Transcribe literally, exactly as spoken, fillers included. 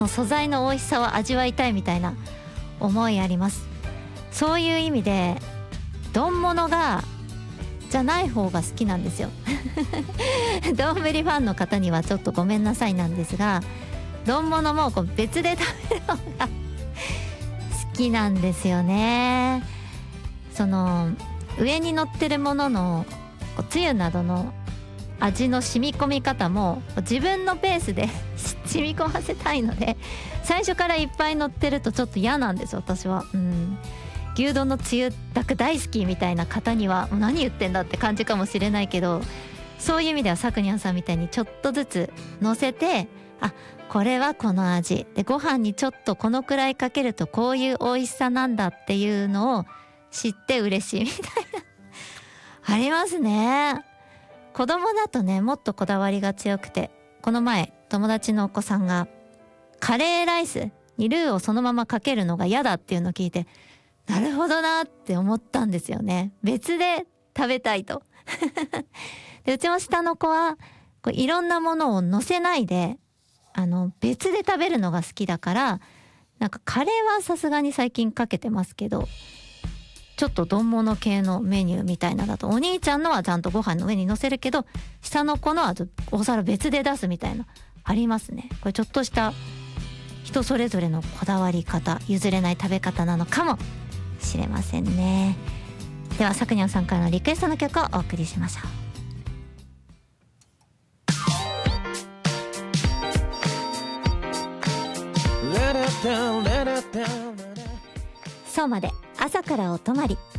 素材の美味しさを味わいたいみたいな思いあります。そういう意味で丼物がじゃない方が好きなんですよ丼ファンの方にはちょっとごめんなさいなんですが、丼物もこう別で食べる方が好きなんですよね。その上に乗ってるもののつゆなどの味の染み込み方も自分のペースで染み込ませたいので、最初からいっぱい乗ってるとちょっと嫌なんです私は。うん、牛丼のつゆだく大好きみたいな方には何言ってんだって感じかもしれないけど、そういう意味ではさくにゃんさんみたいにちょっとずつ乗せて、あ、これはこの味でご飯にちょっとこのくらいかけるとこういう美味しさなんだっていうのを知って嬉しいみたいなありますね。子供だとねもっとこだわりが強くて、この前友達のお子さんがカレーライスにルーをそのままかけるのが嫌だっていうのを聞いて、なるほどなって思ったんですよね。別で食べたいとでうちも下の子はこういろんなものを乗せないであの別で食べるのが好きだから、なんかカレーはさすがに最近かけてますけど、ちょっと丼物系のメニューみたいなだとお兄ちゃんのはちゃんとご飯の上に乗せるけど、下の子のはお皿別で出すみたいなありますね。これちょっとした人それぞれのこだわり方、譲れない食べ方なのかもしれませんね。ではさくにゃんさんからのリクエストの曲をお送りしましょう。そうまで朝からお泊まり、